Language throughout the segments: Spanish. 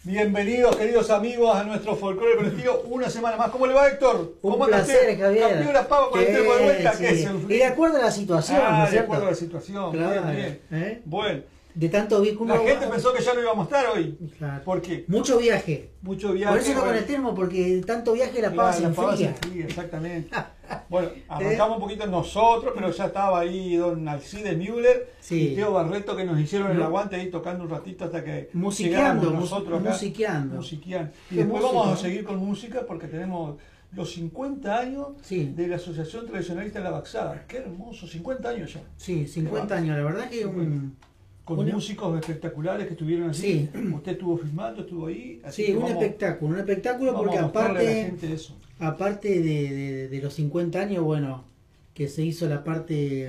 Bienvenidos, queridos amigos, a nuestro folclore colectivo. Una semana más. ¿Cómo le va, Héctor? Un placer, Javier. ¿Cambió la pava con el tema de vuelta? Sí. ¿Qué es el Y de acuerdo a la situación, ¿no es de cierto? acuerdo a la situación. Claro. Bien, bien. Bueno. De tanto vínculo. La gente pensó que ya no íbamos a estar hoy. Claro. ¿Por qué? Mucho viaje. Mucho viaje. Por eso no con el termo, porque tanto viaje la pava se enfría. Exactamente. Bueno, arrancamos un poquito nosotros, pero ya estaba ahí don Alcides Müller y Teo Barreto, que nos hicieron el aguante ahí tocando un ratito hasta que musiqueando nosotros acá. Musiqueando. Y después vamos a seguir con música porque tenemos los 50 años de la Asociación Tradicionalista de la Baxada. Qué hermoso, 50 años ya. Sí, 50 años, la verdad que con músicos espectaculares que estuvieron así. Usted estuvo filmando, estuvo ahí. Así un espectáculo porque aparte de los 50 años, bueno, que se hizo la parte,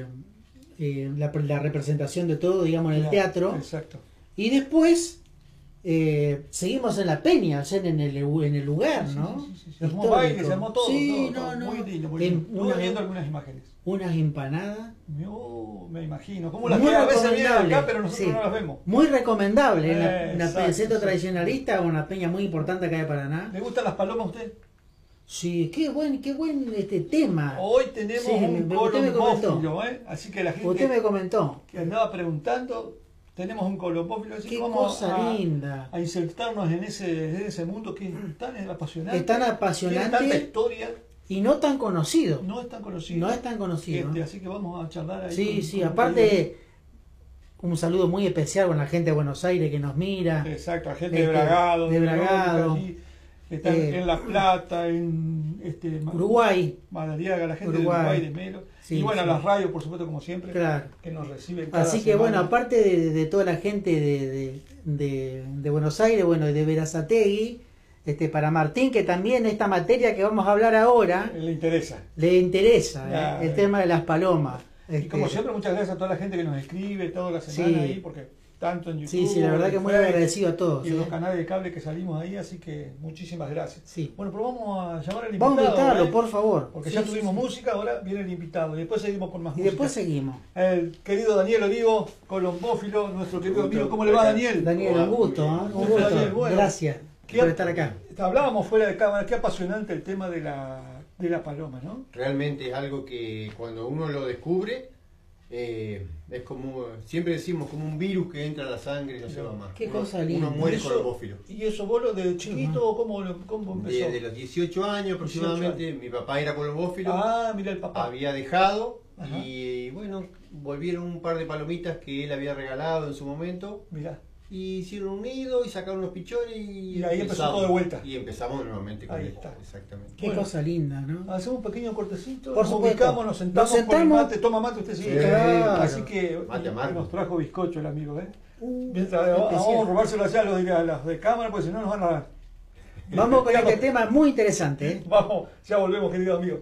la representación de todo, digamos, en el teatro. Exacto. Y después seguimos en la peña, en el lugar, ¿no? Sí. Se armó baile, se armó todo. Sí, todo. No. Muy lindo, muy lindo. Estuve viendo algunas imágenes. Unas empanadas. Yo me imagino. Como las que a veces vienen acá, pero nosotros no las vemos. Muy recomendable. En el centro tradicionalista, una peña muy importante acá de Paraná. ¿Le gustan las palomas a usted? Sí, qué buen tema. Hoy tenemos un colombófilo, así que la gente usted me comentó que andaba preguntando, tenemos un colombófilo, así que vamos a insertarnos en ese mundo que es tan apasionante. Es tan apasionante. Tiene tanta historia. Y no tan conocido. No es tan conocido. Así que vamos a charlar ahí. Sí, aparte, un saludo muy especial con la gente de Buenos Aires que nos mira. Exacto, la gente de Bragado. Están en La Plata, en Uruguay. Madariaga, la gente de Uruguay, de Melo. Y bueno, las radios, por supuesto, como siempre, que nos reciben cada Así que semana. bueno, aparte de toda la gente de Buenos Aires, bueno, y de Berazategui, para Martín, que también esta materia que vamos a hablar ahora le interesa el tema de las palomas. Y como siempre, muchas gracias a toda la gente que nos escribe toda la semana ahí, porque tanto en YouTube, la verdad que muy agradecido a todos. Y en los canales de cable que salimos ahí, así que muchísimas gracias. Bueno, pero vamos a llamar al invitado. Vamos a invitarlo, por favor. Porque ya tuvimos música, ahora viene el invitado. Y después seguimos con más música. Y después seguimos. El querido Daniel Olivo, colombófilo, nuestro querido amigo. ¿Cómo le va, Daniel? Daniel, un gusto. Daniel, bueno, gracias por estar acá. Hablábamos fuera de cámara, qué apasionante el tema de la paloma, ¿no? Realmente es algo que cuando uno lo descubre, es como, siempre decimos, como un virus que entra a la sangre y no se va más. Qué cosa linda. Uno muere colombófilo. ¿Y eso vos lo de chiquito cómo empezó? De los 18 años aproximadamente, mi papá era colombófilo. Mira el papá. Había dejado y bueno, volvieron un par de palomitas que él había regalado en su momento. Mirá. Y hicieron un nido y sacaron unos pichones y ahí empezó todo de vuelta. Y empezamos nuevamente con ahí esto. Está. Exactamente. Qué cosa linda, ¿no? Hacemos un pequeño cortecito, por supuesto. nos sentamos con el mate, toma mate usted sí. Claro. Así que mate nos trajo bizcocho el amigo, Mientras vamos a robárselo allá a los de cámara, porque si no nos van a... Vamos con este tema muy interesante. Vamos, ya volvemos, querido amigo.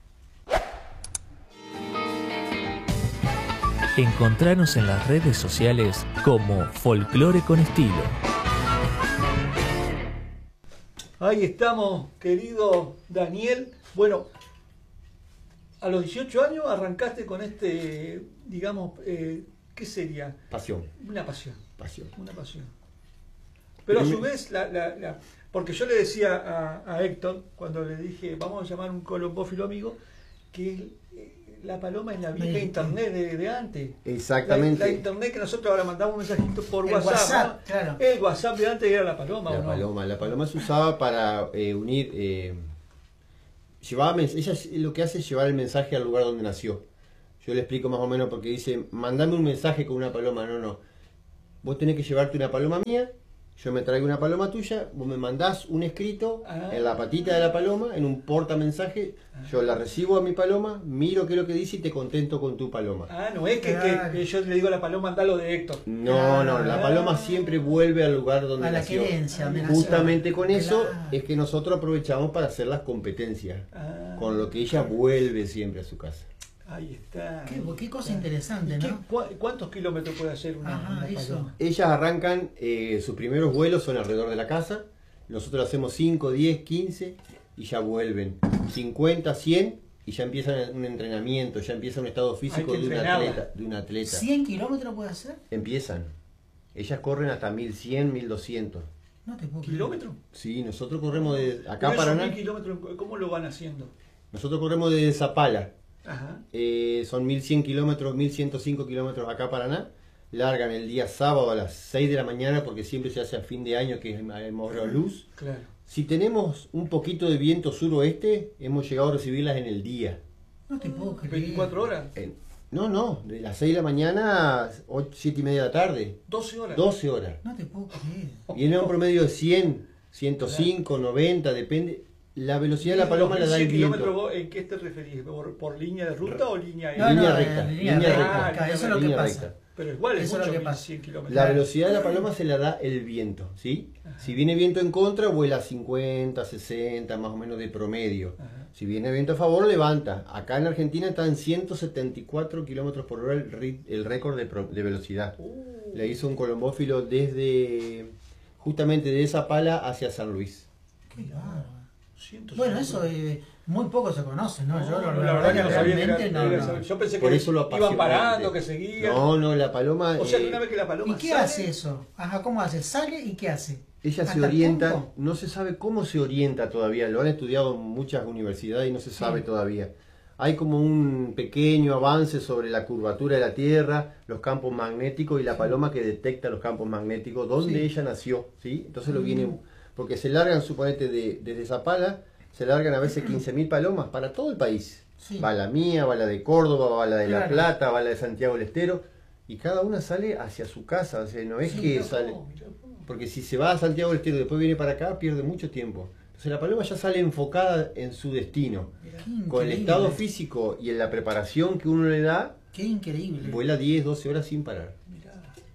Encontranos en las redes sociales como Folclore con Estilo. Ahí estamos, querido Daniel. Bueno, a los 18 años arrancaste con digamos, ¿qué sería? Pasión. Una pasión. Una pasión. Pero a su vez, porque yo le decía a Héctor, cuando le dije, vamos a llamar un colombófilo amigo, que la paloma es la vieja internet de antes. Exactamente. La internet que nosotros ahora mandamos un mensajito por WhatsApp. ¿No? Claro. El WhatsApp de antes era la paloma. La paloma se usaba para unir. Ella lo que hace es llevar el mensaje al lugar donde nació. Yo le explico más o menos porque dice: mandame un mensaje con una paloma. No. Vos tenés que llevarte una paloma mía. Yo me traigo una paloma tuya, vos me mandás un escrito en la patita de la paloma, en un portamensaje, yo la recibo a mi paloma, miro qué es lo que dice y te contento con tu paloma. No es que yo le digo a la paloma, anda lo de Héctor. No, la paloma siempre vuelve al lugar donde nació. Justamente con eso es que nosotros aprovechamos para hacer las competencias, con lo que ella vuelve siempre a su casa. Ahí está. Qué cosa interesante, ¿no? ¿Cuántos kilómetros puede hacer una paloma? Ellas arrancan, sus primeros vuelos son alrededor de la casa. Nosotros hacemos 5, 10, 15 y ya vuelven. 50, 100 y ya empiezan un entrenamiento, ya empieza un estado físico de un atleta. ¿100 kilómetros puede hacer? Empiezan. Ellas corren hasta 1100, 1200. No te puedo ¿Kilómetros? Sí, nosotros corremos de acá a Paraná. 1.000 kilómetros, ¿cómo lo van haciendo? Nosotros corremos de Zapala. Ajá. Son 1100 kilómetros, 1105 kilómetros acá a Paraná. Largan el día sábado a las 6 de la mañana porque siempre se hace a fin de año, que es el Morro Luz. Claro. Si tenemos un poquito de viento suroeste, hemos llegado a recibirlas en el día. No te puedo creer. 24 horas. No, de las 6 de la mañana a 7 y media de la tarde. 12 horas. 12 horas. No te puedo creer. Viene a un promedio de 100, 105, 90, depende. La velocidad de la paloma la da el 100 kilómetros, viento. ¿vos ¿en qué te referís? ¿Por línea de ruta o línea No, Línea no, recta, línea línea recta. recta. Eso es lo que Línea pasa. recta. Pero igual es Eso es lo mucho, que pasa. 100 kilómetros. La velocidad de la paloma se la da el viento, ¿sí? Ajá. Si viene viento en contra, vuela a 50, 60, más o menos de promedio. Ajá. Si viene viento a favor, levanta. Acá en Argentina está en 174 kilómetros por hora el récord de velocidad. Le hizo un colombófilo justamente de Zapala hacia San Luis. Qué bárbaro. 150. Bueno, eso muy poco se conoce, ¿no? Yo la verdad que no sabía que realmente era- Yo pensé Por que eso lo iban apasionante. parando, que seguían. No, la paloma... O sea, que una vez que la paloma ¿Y qué sale, hace eso? Ajá, ¿cómo hace? ¿Sale y qué hace? Ella se ¿Hasta el orienta, punto? no se sabe cómo se orienta todavía, lo han estudiado en muchas universidades y no se sabe todavía. Hay como un pequeño avance sobre la curvatura de la Tierra, los campos magnéticos y la paloma que detecta los campos magnéticos, donde ella nació, ¿sí? Entonces lo viene, porque se largan, suponete, desde Zapala, se largan a veces 15.000 palomas para todo el país. Sí. Va la mía, va la de Córdoba, va la de La Claro. Plata, va la de Santiago del Estero, y cada una sale hacia su casa, o sea, no es Sí, que mirá sale... vos, mirá vos. Porque si se va a Santiago del Estero y después viene para acá, pierde mucho tiempo. Entonces la paloma ya sale enfocada en su destino. Qué Con el increíble. estado físico y en la preparación que uno le da, Qué increíble. vuela 10, 12 horas sin parar. Mirá,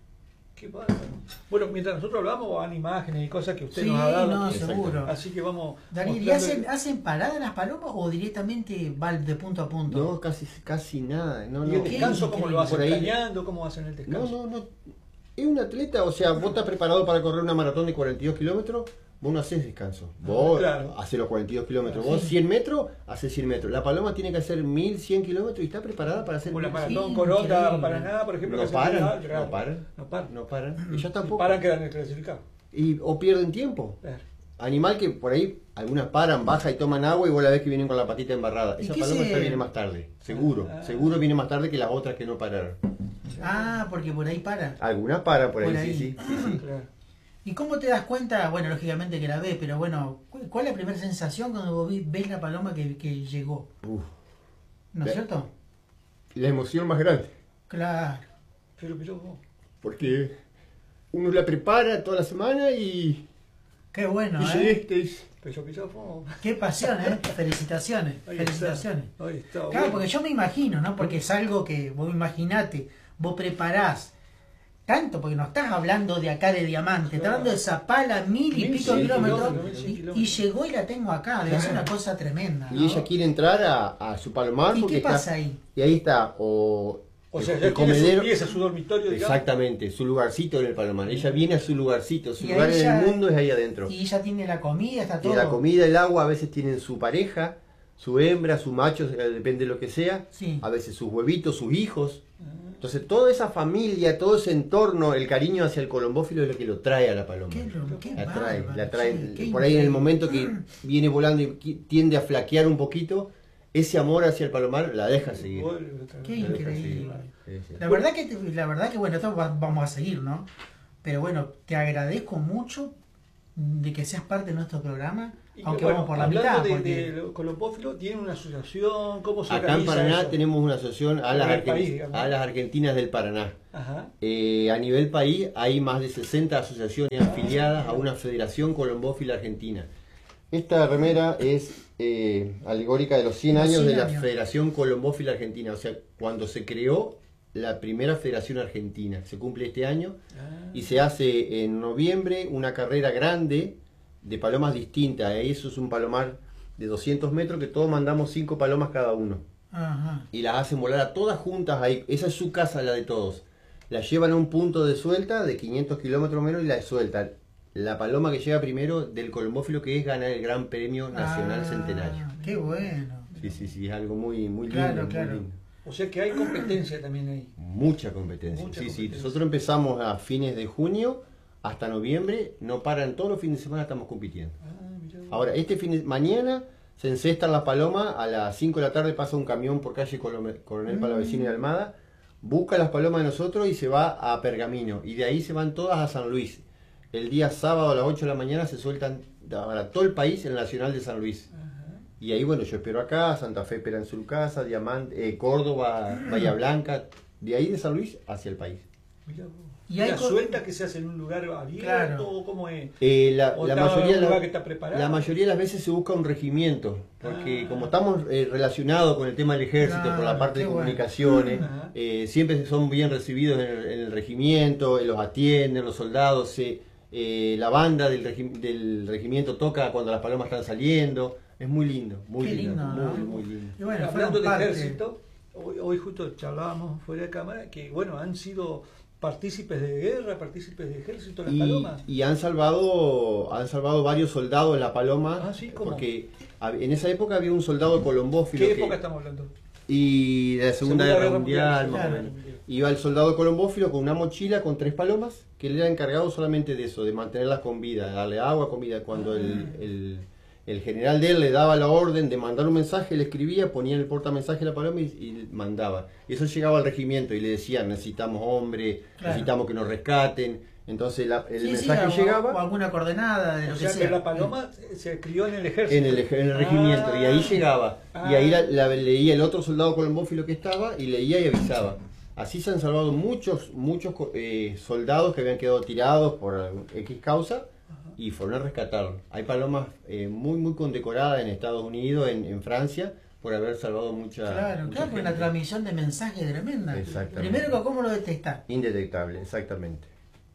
qué bárbaro. Bueno, mientras nosotros hablamos, van imágenes y cosas que usted Sí, nos ha dado. no, Exacto. seguro. Así que vamos. Daniel, ¿y mostrando- hacen paradas las palomas o directamente va de punto a punto? No, casi nada. No, ¿Y no. el descanso cómo lo hacen? Por ahí- ¿Cañando? ¿Cómo hacen el descanso? No. Es un atleta, o sea, vos estás preparado para correr una maratón de 42 kilómetros, vos no haces descanso. Vos claro. haces los 42 kilómetros. Vos 100 metros, haces 100 metros. La paloma tiene que hacer 1100 kilómetros y está preparada para hacer Como la 1100. maratón Qué Corota, increíble. Paraná, por ejemplo. No que hacen paran, claro. no paran. No paran. No paran. Ellas Si tampoco. paran, quedan desclasificados. O pierden tiempo. Claro. Animal que por ahí algunas paran, baja y toman agua y vos la ves que vienen con la patita embarrada. ¿Y Esa qué paloma se- ya viene más tarde, seguro. Seguro viene más tarde que las otras que no pararon. Ah, porque por ahí para. Algunas paran por ahí, Por ahí. sí. Claro. ¿Y cómo te das cuenta? Bueno, lógicamente que la ves, pero bueno, ¿cuál es la primera sensación cuando vos ves la paloma que llegó? Uf, ¿No es Ve- cierto? la emoción más grande. Claro. Pero vos. Porque uno la prepara toda la semana y Qué bueno, dice, ¿eh? este es... Pero vos. Qué pasión, ¿eh? Felicitaciones, Ahí felicitaciones. está. Ahí está. Claro, bueno. porque yo me imagino, ¿no? Porque es algo que vos imaginate, vos preparás tanto, porque no estás hablando de acá de Diamante, estás hablando de Zapala, 1000 y pico 1100 kilómetros, kilómetros, y 1100 llegó y la tengo acá, debe ser una cosa tremenda. Y ¿no? ella quiere entrar a su palomar ¿Y porque qué está... pasa ahí? Y ahí está, o sea, el ya tiene su comedero... pieza, su dormitorio, digamos. Exactamente, su lugarcito en el palomar. Ella viene a su lugarcito, su Y lugar ahí en ya- el mundo es ahí adentro. Y ella tiene la comida, está Y todo. la comida, el agua, a veces tienen su pareja, su hembra, su macho, depende de lo que sea. Sí. A veces sus huevitos, sus hijos. Entonces toda esa familia, todo ese entorno, el cariño hacia el colombófilo es lo que lo trae a la paloma. Qué La trae, bárbaro, la trae. sí, qué Por ahí en el increíble. momento que viene volando y tiende a flaquear un poquito, ese amor hacia el palomar la deja seguir. Vuelve otra vez. Qué La deja increíble. seguir. Sí, sí. La verdad que bueno, esto vamos a seguir, ¿no? Pero bueno, te agradezco mucho de que seas parte de nuestro programa, Y aunque bueno, vamos por la hablando mitad. de, porque- de colombófilo, ¿tienen una asociación? ¿Cómo se Acá en organiza Paraná eso? tenemos una asociación a En el país, digamos. las Argentinas del Paraná. Ajá. A nivel país hay más de 60 asociaciones afiliadas a una federación colombófila argentina. Esta remera es alegórica de los 100 Los años 100 de la años. Federación Colombófila Argentina, o sea, cuando se creó la primera federación argentina. Se cumple este año y se hace en noviembre una carrera grande de palomas distintas. Eso es un palomar de 200 metros que todos mandamos 5 palomas cada uno. Ajá. Y las hacen volar a todas juntas ahí. Esa es su casa, la de todos. La llevan a un punto de suelta de 500 kilómetros menos y la sueltan. La paloma que llega primero del colombófilo, que es ganar el Gran Premio Nacional Ah, Centenario. Qué bueno. Sí, es algo muy lindo. Claro, muy claro. lindo. O sea que hay competencia también ahí. Mucha competencia. Mucha Sí, competencia. nosotros empezamos a fines de junio hasta noviembre, no paran, todos los fines de semana estamos compitiendo. Ahora, mañana se encestan las palomas, a las 5 de la tarde pasa un camión por calle Coronel Palavecino y Almada, busca las palomas de nosotros y se va a Pergamino, y de ahí se van todas a San Luis. El día sábado a las 8 de la mañana se sueltan para todo el país en el Nacional de San Luis. Y ahí, bueno, yo espero acá, Santa Fe espera en su casa, Córdoba, Bahía Blanca, de ahí de San Luis hacia el país. ¿Y la suelta que se hace en un lugar abierto? Claro. ¿O cómo es? La mayoría de las veces se busca un regimiento, porque como estamos relacionados con el tema del ejército, por la parte de comunicaciones, siempre son bien recibidos en el regimiento, los atienden, los soldados, la banda del regimiento toca cuando las palomas están saliendo. Es muy lindo, muy lindo, muy lindo. Y bueno, hablando de ejército, hoy justo charlábamos fuera de cámara que, bueno, han sido partícipes de guerra, partícipes de ejército las palomas. Y han salvado varios soldados en la paloma, porque en esa época había un soldado colombófilo. ¿Qué época estamos hablando? Y de la Segunda Guerra Mundial, más o menos. Iba el soldado colombófilo con una mochila con 3 palomas, que él era encargado solamente de eso, de mantenerlas con vida, darle agua, comida. Cuando el general de él le daba la orden de mandar un mensaje, le escribía, ponía en el portamensaje la paloma y mandaba. Y eso llegaba al regimiento y le decían, necesitamos hombres, necesitamos que nos rescaten. Entonces el mensaje llegaba. O alguna coordenada de lo que sea. Que la paloma se crió en el ejército. En el regimiento, y ahí llegaba. Y ahí leía el otro soldado colombófilo que estaba y leía y avisaba. Así se han salvado muchos soldados que habían quedado tirados por X causa. Y fueron a rescatarlo. Hay palomas muy condecoradas en Estados Unidos, en Francia, por haber salvado mucha Claro, porque una transmisión de mensajes tremenda. Exactamente. Primero, ¿cómo lo detectas? Indetectable, exactamente.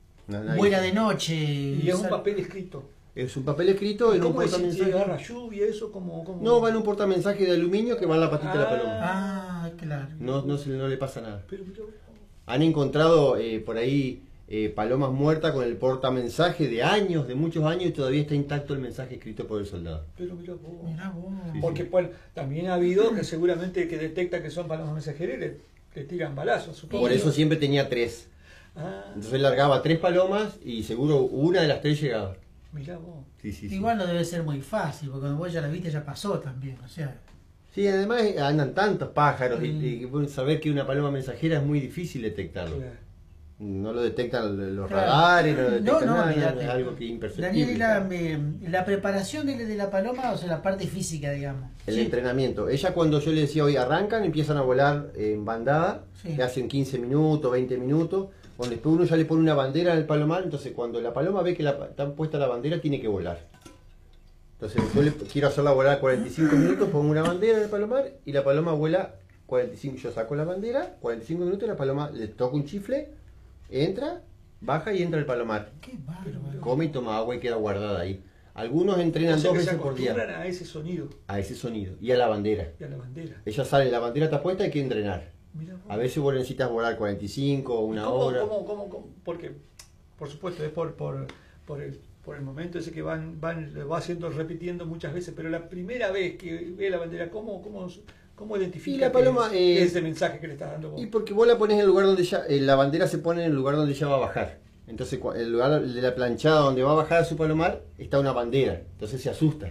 Vuela de noche. Y es un papel escrito. Es un papel escrito en un portamensaje. ¿Cómo agarra lluvia eso? ¿Cómo? No, va en un portamensaje de aluminio que va en la patita de la paloma. Ah, claro. No le pasa nada. Pero, han encontrado por ahí palomas muertas con el portamensaje de muchos años, y todavía está intacto el mensaje escrito por el soldado. Pero mirá vos. Sí, porque bueno, también ha habido que seguramente que detecta que son palomas mensajeras y le tiran balazos, supongo. Por eso siempre tenía 3. Entonces largaba 3 palomas y seguro una de las 3 llegaba. Mirá vos. Sí. Igual no debe ser muy fácil, porque cuando vos ya la viste ya pasó también, o sea. Sí, además andan tantos pájaros y saber que una paloma mensajera es muy difícil detectarlo. Claro. No lo detectan los radares, no lo detectan nada, es algo que es imperceptible. Daniel, la preparación de la paloma, o sea, la parte física, digamos. El entrenamiento. Ella, cuando yo le decía hoy arrancan, empiezan a volar en bandada, que hacen 15 minutos, 20 minutos, donde después uno ya le pone una bandera en el palomar, entonces cuando la paloma ve que está puesta la bandera, tiene que volar. Entonces yo quiero hacerla volar 45 minutos, pongo una bandera en el palomar y la paloma vuela 45, yo saco la bandera, 45 minutos, la paloma le toca un chifle, entra, baja y entra el palomar. Qué bárbaro. Come y toma agua y queda guardada ahí. Algunos entrenan 2 veces por día. A ese sonido. A ese sonido. Y a la bandera. Ella sale, la bandera está puesta, hay que entrenar. A veces vos necesitas volar 45 o una hora. ¿Cómo? Porque, por supuesto, es por el momento ese que va haciendo, repitiendo muchas veces, pero la primera vez que ve la bandera, ¿cómo identifica y la paloma, ese mensaje que le estás dando vos? Y porque vos la pones en el lugar donde la bandera se pone en el lugar donde ella va a bajar. Entonces, el lugar de la planchada donde va a bajar a su palomar está una bandera. Entonces se asusta.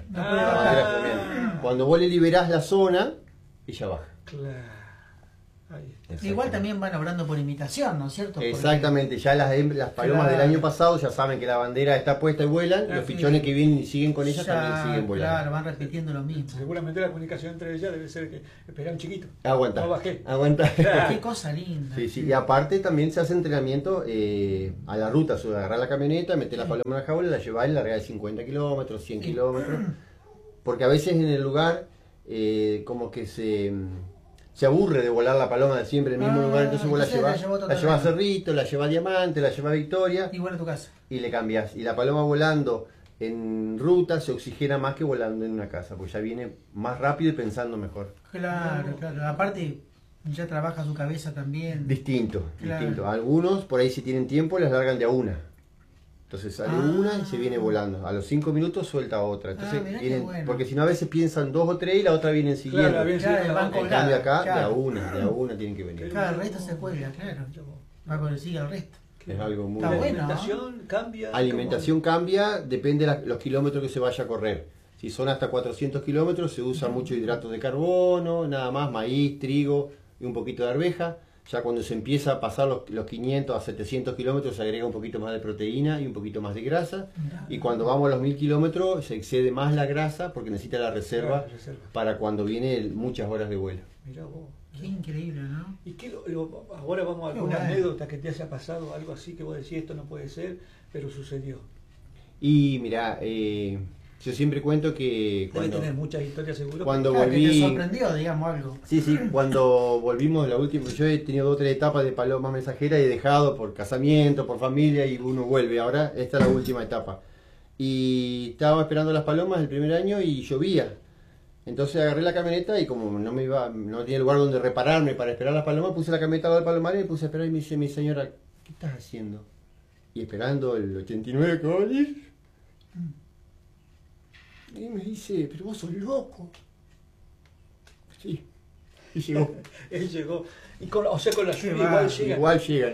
Cuando vos le liberás la zona, ella baja. Claro. Igual también van obrando por imitación, ¿no es cierto? Exactamente, ya las palomas del año pasado ya saben que la bandera está puesta y vuelan, los fichones que vienen y siguen con ellas también siguen volando. Claro, van repitiendo lo mismo. Seguramente la comunicación entre ellas debe ser que esperá un chiquito. Aguanta. No bajé. Aguanta. Claro. Qué cosa linda. Sí. Y aparte también se hace entrenamiento a la ruta, agarrar la camioneta, meter la paloma en la jaula, la llevar y largar de 50 kilómetros, 100 kilómetros. Porque a veces en el lugar como que se aburre de volar la paloma de siempre en el mismo lugar, entonces vos la llevas a Cerrito, la llevas a Diamante, la llevas a Victoria. Igual a tu casa. Y le cambias. Y la paloma volando en ruta se oxigena más que volando en una casa, porque ya viene más rápido y pensando mejor. Claro. Aparte, ya trabaja su cabeza también. Distinto. Algunos, por ahí si tienen tiempo, las largan de a una. Entonces sale una y se viene volando. A los 5 minutos suelta otra. Entonces porque si no a veces piensan 2 o 3 y la otra viene siguiendo. En cambio acá de a una tienen que venir. Claro, el resto se cuelga, claro. Va con el sigue al resto. Es algo muy... Está ¿La bueno, alimentación cambia? Alimentación cambia, depende de los kilómetros que se vaya a correr. Si son hasta 400 kilómetros se usa mucho hidratos de carbono, nada más, maíz, trigo y un poquito de arveja. Ya cuando se empieza a pasar los 500 a 700 kilómetros se agrega un poquito más de proteína y un poquito más de grasa. Y cuando vamos a los 1000 kilómetros se excede más la grasa porque necesita la reserva para cuando viene muchas horas de vuelo. Mirá vos. Qué increíble, ¿no? ¿Y qué ahora vamos a alguna anécdota que te haya pasado, algo así que vos decís esto no puede ser, pero sucedió? Y mirá, yo siempre cuento que Debe tener muchas historias seguro. Cuando Que volví... te sorprendió, digamos, algo. Sí, cuando volvimos la última, yo he tenido 2 o 3 etapas de paloma mensajera y he dejado por casamiento, por familia y uno vuelve. Ahora esta es la última etapa. Y estaba esperando las palomas el primer año y llovía. Entonces agarré la camioneta y como no tenía lugar donde repararme para esperar las palomas, puse la camioneta al lado del palomar y me puse a esperar y me dice mi señora, ¿qué estás haciendo? Y esperando el 89 que va a venir. Y me dice, pero vos sos loco. Sí. Y llegó. Él llegó. Y o sea, con la lluvia igual llegan.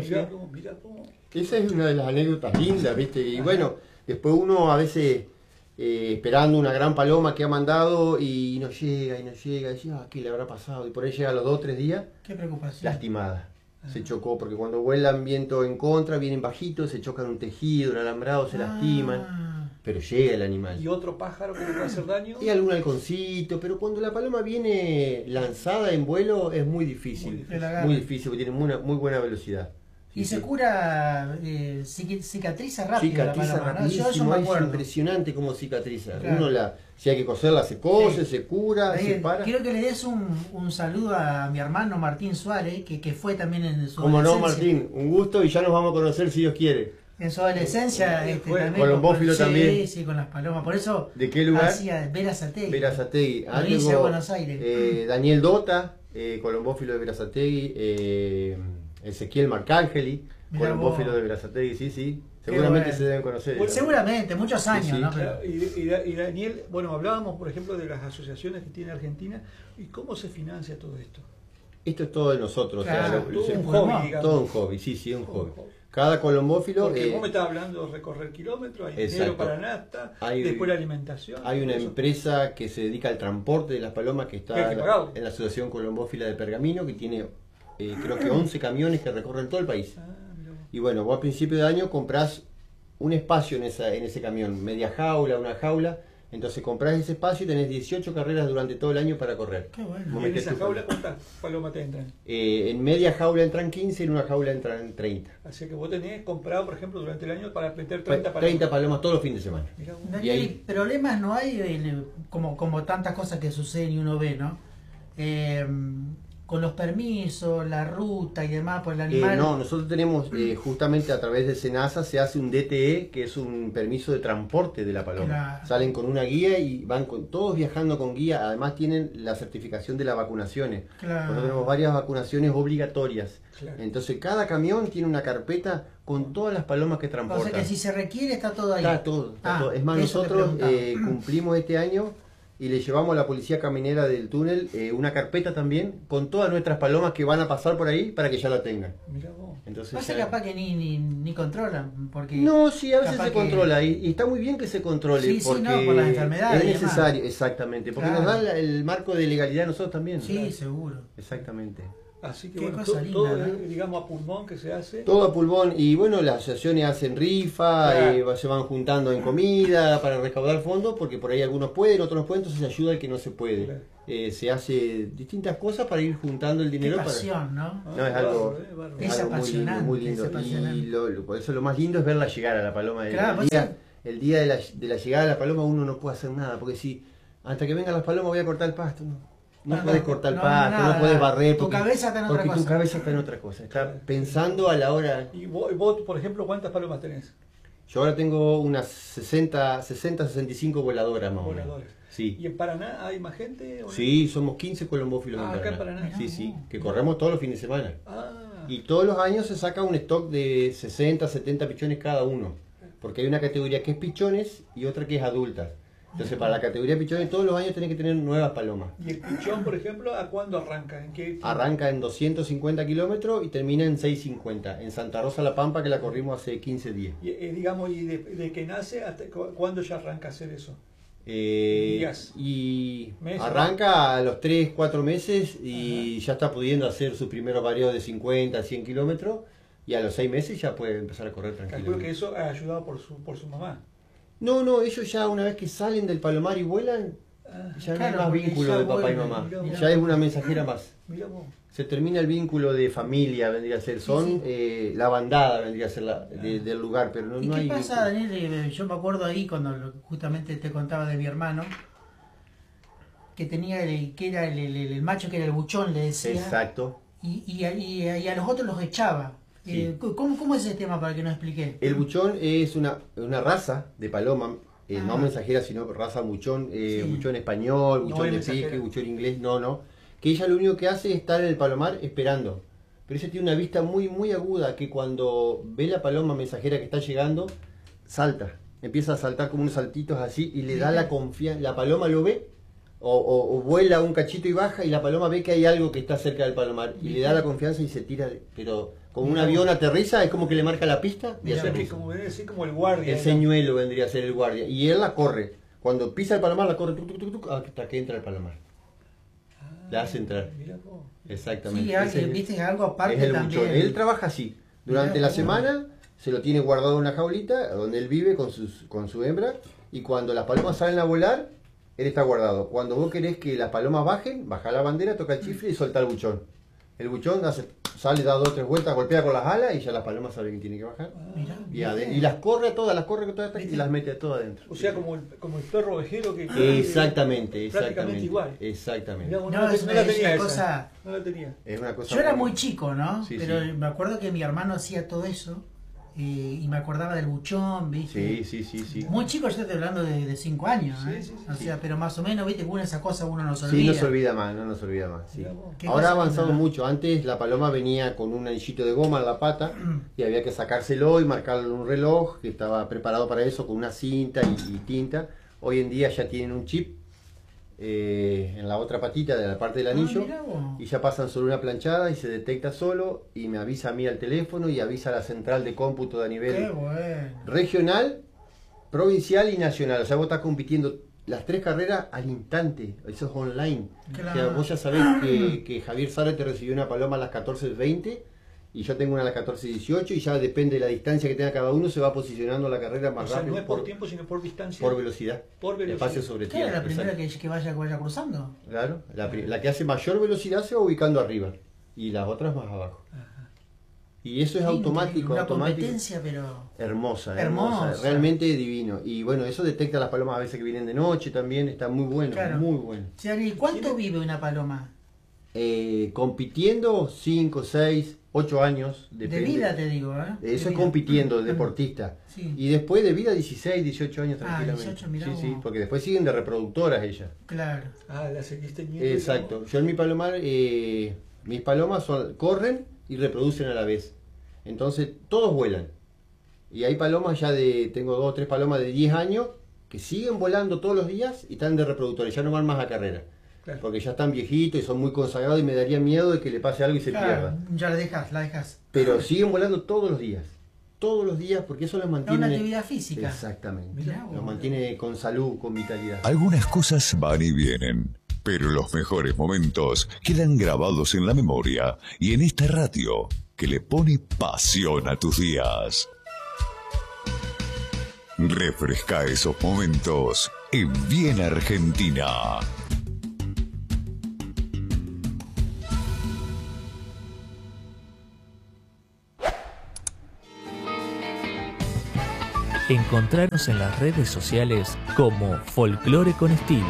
Mirá cómo. Esa es una de las anécdotas lindas, ¿viste? Y bueno, después uno a veces esperando una gran paloma que ha mandado y no llega, y dice, ¿qué le habrá pasado? Y por ahí llega a los 2 o 3 días. Qué preocupación. Lastimada. Se chocó, porque cuando vuelan viento en contra, vienen bajitos, se chocan un tejido, un alambrado, se lastiman. Pero llega el animal. ¿Y otro pájaro que le puede hacer daño? Y algún halconcito, pero cuando la paloma viene lanzada en vuelo es muy difícil. Muy difícil, porque tiene muy buena velocidad. Y se cura, cicatriza rápido. Cicatriza rapidísimo, es impresionante cómo cicatriza. Claro. Si hay que coserla, se cose, se cura, se para. Quiero que le des un saludo a mi hermano Martín Suárez, que fue también en su Como adolescencia. no, Martín, un gusto y ya nos vamos a conocer si Dios quiere. En su adolescencia, también. Colombófilo también. Sí, con las palomas. Por eso. ¿De qué lugar? Hacía Verazategui. Verazategui. Provincia de Buenos Aires. Daniel Dota, colombófilo de Verazategui. Ezequiel Marcangeli, colombófilo de Verazategui, sí. Seguramente se deben conocer. Bueno, seguramente, muchos años, sí. ¿No? Pero... Y Daniel, bueno, hablábamos, por ejemplo, de las asociaciones que tiene Argentina. ¿Y cómo se financia todo esto? Esto es todo de nosotros. Claro, o sea, todo un hobby, digamos. Todo un hobby, sí, un hobby. Cada colombófilo... Porque vos me estás hablando de recorrer kilómetros, hay dinero para nasta, después la alimentación. Hay una empresa que se dedica al transporte de las palomas que está en la Asociación Colombófila de Pergamino, que tiene creo que 11 camiones que recorren todo el país. Y bueno, vos a principio de año comprás un espacio en ese camión, media jaula, una jaula. Entonces comprás ese espacio y tenés 18 carreras durante todo el año para correr. Qué bueno. ¿Y en esa jaula cuántas palomas te entran? En media jaula entran 15 y en una jaula entran 30. Así que vos tenés comprado, por ejemplo, durante el año para meter 30 palomas. 30 palomas todos los fines de semana. Y ahí... Problemas no hay, como tantas cosas que suceden y uno ve, ¿no? Con los permisos, la ruta y demás por el animal. No, nosotros tenemos justamente a través de SENASA se hace un DTE, que es un permiso de transporte de la paloma. Claro. Salen con una guía y van todos viajando con guía. Además tienen la certificación de las vacunaciones. Claro. Nosotros tenemos varias vacunaciones obligatorias. Claro. Entonces cada camión tiene una carpeta con todas las palomas que transportan. O sea que si se requiere está todo ahí. Está todo. Es más, nosotros cumplimos este año y le llevamos a la policía caminera del túnel una carpeta también con todas nuestras palomas que van a pasar por ahí para que ya la tengan. Mirá vos. Entonces pasa capaz que ni controlan, porque no, sí, a veces se controla y está muy bien que se controle, sí, porque no, por las enfermedades es necesario, exactamente, porque nos da el marco de legalidad a nosotros también. Sí, claro. Seguro. Exactamente. Así que qué bueno, cosa linda, todo ¿no? digamos a pulmón que se hace. Todo a pulmón y bueno, las asociaciones hacen rifa, claro. Se van juntando en comida para recaudar fondos, porque por ahí algunos pueden, otros no pueden, entonces se ayuda al que no se puede. Claro. Se hace distintas cosas para ir juntando el dinero. Qué pasión, para... ¿no? No, es algo, es apasionante, muy lindo. Y por eso lo más lindo es verla llegar a la paloma. Claro, el día de la llegada de la paloma uno no puede hacer nada, porque si hasta que vengan las palomas voy a cortar el pasto, no puedes cortar el pasto, no puedes barrer, tu cabeza está en otra cosa. Tu cabeza está en otra cosa, está pensando a la hora. ¿Y vos, por ejemplo, cuántas palomas tenés? Yo ahora tengo unas 60-65 voladoras más o menos. Sí. ¿Y en Paraná hay más gente? ¿O no? Sí, somos 15 colombófilos en Paraná. Acá en Paraná. Sí, que corremos todos los fines de semana. Y todos los años se saca un stock de 60, 70 pichones cada uno. Porque hay una categoría que es pichones y otra que es adultas. Entonces, para la categoría pichones, todos los años tenés que tener nuevas palomas. ¿Y el pichón, por ejemplo, a cuándo arranca? ¿En qué tiempo? Arranca en 250 kilómetros y termina en 650. En Santa Rosa La Pampa, que la corrimos hace 15 días. Y, digamos, y de que nace, ¿hasta cuándo ya arranca a hacer eso? Y ¿Meses? arranca a los 3-4 meses y ya está pudiendo hacer sus primeros varios de 50 a 100 kilómetros. Y a los 6 meses ya puede empezar a correr tranquilo. Calculo que eso ha ayudado por su mamá. No, ellos ya una vez que salen del palomar y vuelan, ya no hay más vínculo de papá y mamá. Ya es una mensajera más. Mirá vos. Se termina el vínculo de familia, vendría a ser. Son la bandada, vendría a ser del lugar, pero no, ¿Y no qué hay. pasa, Daniel? Yo me acuerdo ahí cuando justamente te contaba de mi hermano, que tenía que era el macho, que era el buchón, le decía. Exacto. Y a los otros los echaba. Sí. ¿Cómo es ese tema para que nos explique? El buchón es una raza de paloma, no mensajera, sino raza buchón, buchón español, buchón de pique, buchón inglés, no. Que ella lo único que hace es estar en el palomar esperando. Pero ella tiene una vista muy, muy aguda que cuando ve la paloma mensajera que está llegando, salta. Empieza a saltar como unos saltitos así y le da la confianza. La paloma lo ve o vuela un cachito y baja y la paloma ve que hay algo que está cerca del palomar y le da la confianza y se tira, pero como un avión aterriza, es como que le marca la pista. O sea, que como el guardia. El señuelo vendría a ser el guardia. Y él la corre. Cuando pisa el palomar, la corre hasta que entra el palomar. La hace entrar. Exactamente. Sí, viste algo aparte es el también. buchón. Él trabaja así. Durante la semana se lo tiene guardado en una jaulita donde él vive con su hembra. Y cuando las palomas salen a volar, él está guardado. Cuando vos querés que las palomas bajen, baja la bandera, toca el chifle y suelta el buchón. El buchón sale, da 2 o 3 vueltas, golpea con las alas y ya las palomas saben que tiene que bajar. Y las corre todas y las mete a todas adentro. O sea, como el perro ovejero que... Exactamente. Prácticamente igual. Exactamente. Mirá, no la tenía esa. Cosa... No la tenía. Es una cosa Yo era muy chico, ¿no? Sí, pero sí. me acuerdo que mi hermano hacía todo eso. Y me acordaba del buchón, ¿viste? Sí. Muy chico, yo estoy hablando de 5 años, ¿eh? O sea, pero más o menos, ¿viste? Con esa cosa uno no se olvida. Sí, no se olvida más, no nos olvida más. Sí. Ahora avanzamos mucho. Antes la paloma venía con un anillito de goma en la pata y había que sacárselo y marcarlo en un reloj que estaba preparado para eso con una cinta y tinta. Hoy en día ya tienen un chip en la otra patita de la parte del anillo y ya pasan sobre una planchada y se detecta solo y me avisa a mí al teléfono y avisa a la central de cómputo de nivel regional, provincial y nacional. O sea, vos estás compitiendo las 3 carreras al instante, eso es online. Claro. O sea, vos ya sabés que Javier Sara te recibió una paloma a las 14:20 y yo tengo una a las 14:18 y ya depende de la distancia que tenga cada uno, se va posicionando la carrera más rápido. No es por tiempo, sino por distancia. Por velocidad. Espacio sobre tiempo. tierra. La primera que vaya cruzando. Claro, la que hace mayor velocidad se va ubicando arriba y las otras más abajo. Ajá. Y eso es automático. Una competencia, pero... Hermosa. Realmente divino. Y bueno, eso detecta las palomas a veces que vienen de noche también, está muy bueno, muy bueno. ¿Cuánto vive una paloma? Compitiendo 5, 6, 8 años. Depende. De vida te digo, ¿eh? Eso es compitiendo, deportista. Sí. Y después de vida 16, 18 años tranquilamente. 18, mirá sí, porque después siguen de reproductoras ellas. Claro. La seguiste teniendo. Exacto. Yo en mi palomar, mis palomas corren y reproducen a la vez. Entonces todos vuelan. Y hay palomas tengo 2 o 3 palomas de 10 años que siguen volando todos los días y están de reproductores, ya no van más a carrera. Claro. Porque ya están viejitos y son muy consagrados y me daría miedo de que le pase algo y se pierda. Ya la dejas. Pero siguen volando todos los días porque eso los mantiene... Una actividad física. Exactamente. Los mantiene con salud, con vitalidad. Algunas cosas van y vienen, pero los mejores momentos quedan grabados en la memoria y en esta radio que le pone pasión a tus días. Refresca esos momentos en Bien Argentina. Encontrarnos en las redes sociales como Folclore con Estilo.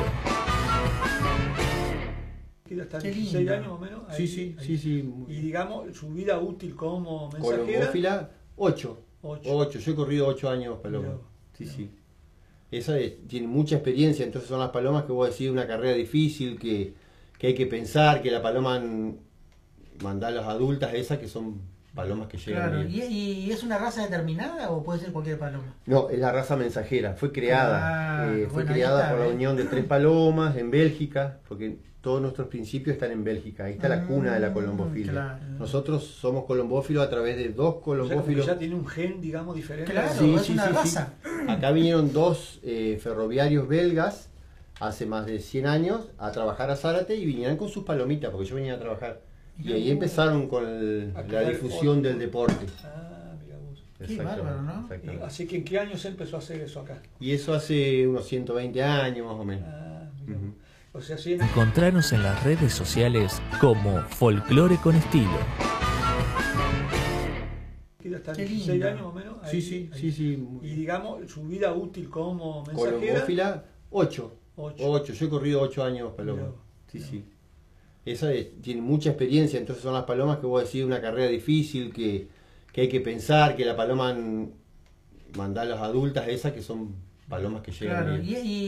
Hasta 16 años más o menos. Sí. Y digamos, su vida útil como mensajera. Colombófila, 8. Yo he corrido 8 años paloma. Sí. Esa tiene mucha experiencia, entonces son las palomas que vos decís una carrera difícil, que hay que pensar, que la paloma mandá a las adultas esas que son palomas que llegan. Claro. ¿Y es una raza determinada o puede ser cualquier paloma? No, es la raza mensajera, fue creada. Fue creada por la unión de 3 palomas en Bélgica, porque todos nuestros principios están en Bélgica, ahí está la cuna de la colombofilia. Claro. Nosotros somos colombófilos a través de 2 colombófilos. O sea, ya tiene un gen, digamos, diferente. Claro, sí, es una raza. Sí. Acá vinieron 2 ferroviarios belgas hace más de 100 años a trabajar a Zárate y vinieron con sus palomitas, porque yo venía a trabajar. Y ahí empezaron con la difusión del deporte. Mira vos. Qué bárbaro, ¿no? Así que ¿en qué años se empezó a hacer eso acá? Y eso hace unos 120 años más o menos. O sea, sí. Encontrarnos en las redes sociales como Folclore con Estilo. Hasta 16 años más o menos. Ahí, sí. Y digamos, su vida útil como mensajera. Colombófila, 8. Yo he corrido 8 años paloma. Sí. Esa tiene mucha experiencia, entonces son las palomas que vos decís, una carrera difícil, que hay que pensar, que la paloma mandar a las adultas, esas que son palomas que llegan bien.